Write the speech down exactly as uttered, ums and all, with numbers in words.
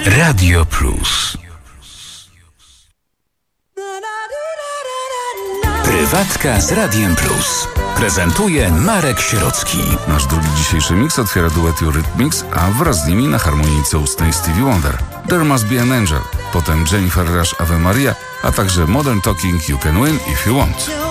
Radio Plus. Prywatka z Radiem Plus. Prezentuje Marek Sierocki. Nasz drugi dzisiejszy mix otwiera duet Eurythmics, a wraz z nimi na harmonijce ustnej Stevie Wonder. There Must Be an Angel, potem Jennifer Rush Ave Maria, a także Modern Talking You Can Win If You Want.